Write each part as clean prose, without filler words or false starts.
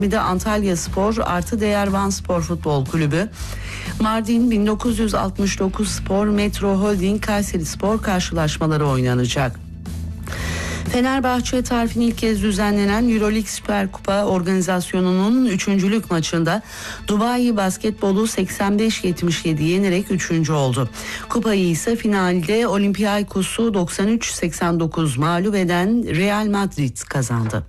Bir de Antalya Spor artı Değer Van Spor Futbol Kulübü. Mardin 1969 Spor, Metro Holding Kayseri Spor karşılaşmaları oynanacak. Fenerbahçe tarafından ilk kez düzenlenen Euroleague Süper Kupa organizasyonunun 3. maçında Dubai Basketbol'u 85-77 yenerek 3. oldu. Kupayı ise finalde Olympiakos'u 93-89 mağlup eden Real Madrid kazandı.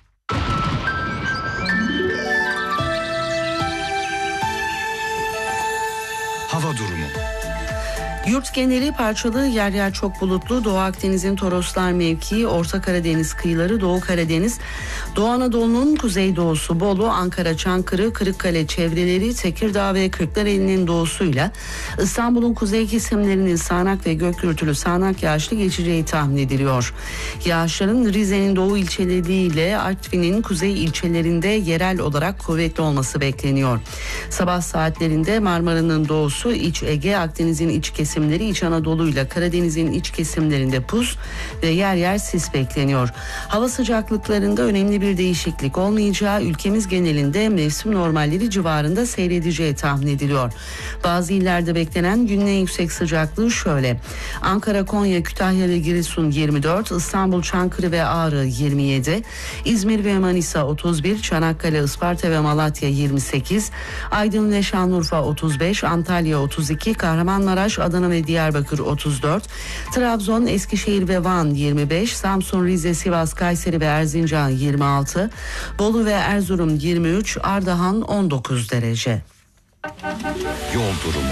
Hava durumu. Yurt geneli parçalı, yer yer çok bulutlu. Doğu Akdeniz'in Toroslar mevkii, Orta Karadeniz kıyıları, Doğu Karadeniz, Doğu Anadolu'nun kuzeydoğusu Bolu, Ankara, Çankırı, Kırıkkale çevreleri, Tekirdağ ve Kırklareli'nin doğusuyla İstanbul'un kuzey kesimlerinin sağanak ve gök gürültülü sağanak yağışlı geçeceği tahmin ediliyor. Yağışların Rize'nin doğu ilçeleriyle Artvin'in kuzey ilçelerinde yerel olarak kuvvetli olması bekleniyor. Sabah saatlerinde Marmara'nın doğusu, İç Ege, Akdeniz'in iç kesimleri, İç Anadolu ile Karadeniz'in iç kesimlerinde pus ve yer yer sis bekleniyor. Hava sıcaklıklarında önemli bir değişiklik olmayacağı, ülkemiz genelinde mevsim normalleri civarında seyredeceği tahmin ediliyor. Bazı illerde beklenen günün en yüksek sıcaklığı şöyle: Ankara, Konya, Kütahya ve Giresun 24, İstanbul, Çankırı ve Ağrı 27, İzmir ve Manisa 31, Çanakkale, Isparta ve Malatya 28, Aydın ve Şanlıurfa 35, Antalya 32, Kahramanmaraş, Adana ve Diyarbakır 34, Trabzon, Eskişehir ve Van 25, Samsun, Rize, Sivas, Kayseri ve Erzincan 26, Bolu ve Erzurum 23, Ardahan 19 derece. Yol durumu.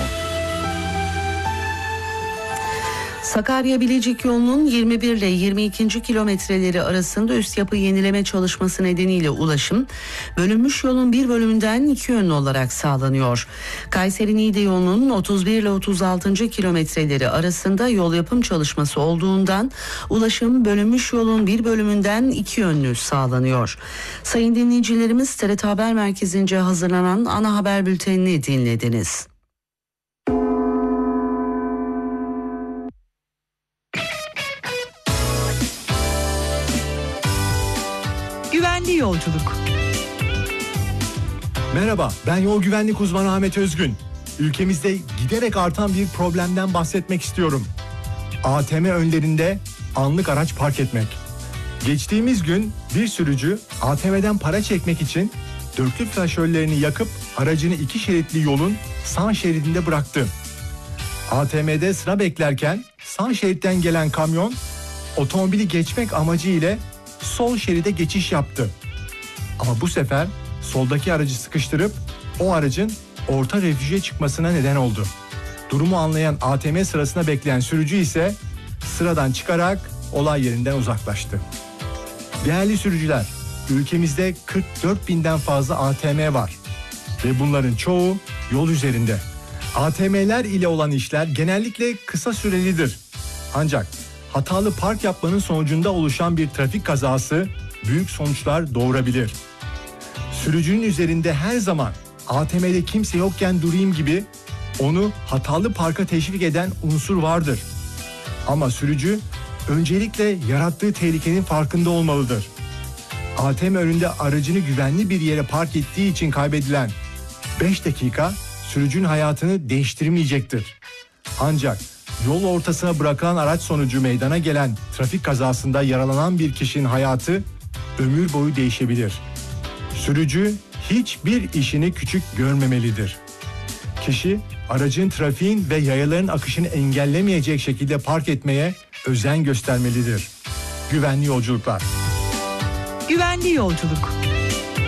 Sakarya-Bilecik yolunun 21 ile 22. kilometreleri arasında üst yapı yenileme çalışması nedeniyle ulaşım bölünmüş yolun bir bölümünden iki yönlü olarak sağlanıyor. Kayseri-Niğde yolunun 31 ile 36. kilometreleri arasında yol yapım çalışması olduğundan ulaşım bölünmüş yolun bir bölümünden iki yönlü sağlanıyor. Sayın dinleyicilerimiz, TRT Haber Merkezi'nce hazırlanan ana haber bültenini dinlediniz. Güvenli yolculuk. Merhaba, ben yol güvenlik uzmanı Ahmet Özgün. Ülkemizde giderek artan bir problemden bahsetmek istiyorum. ATM önlerinde anlık araç park etmek. Geçtiğimiz gün bir sürücü ATM'den para çekmek için dörtlü flaşörlerini yakıp aracını iki şeritli yolun sağ şeridinde bıraktı. ATM'de sıra beklerken sağ şeritten gelen kamyon otomobili geçmek amacı ile sol şeride geçiş yaptı. Ama bu sefer soldaki aracı sıkıştırıp o aracın orta refüje çıkmasına neden oldu. Durumu anlayan ATM sırasına bekleyen sürücü ise sıradan çıkarak olay yerinden uzaklaştı. Değerli sürücüler, ülkemizde 44 binden fazla ATM var ve bunların çoğu yol üzerinde. ATM'ler ile olan işler genellikle kısa sürelidir. Ancak hatalı park yapmanın sonucunda oluşan bir trafik kazası büyük sonuçlar doğurabilir. Sürücünün üzerinde her zaman ATM'de kimse yokken durayım gibi onu hatalı parka teşvik eden unsur vardır. Ama sürücü öncelikle yarattığı tehlikenin farkında olmalıdır. ATM önünde aracını güvenli bir yere park ettiği için kaybedilen 5 dakika sürücünün hayatını değiştirmeyecektir. Ancak yol ortasına bırakılan araç sonucu meydana gelen trafik kazasında yaralanan bir kişinin hayatı ömür boyu değişebilir. Sürücü hiçbir işini küçük görmemelidir. Kişi aracın trafiğin ve yayaların akışını engellemeyecek şekilde park etmeye özen göstermelidir. Güvenli yolculuklar. Güvenli yolculuk.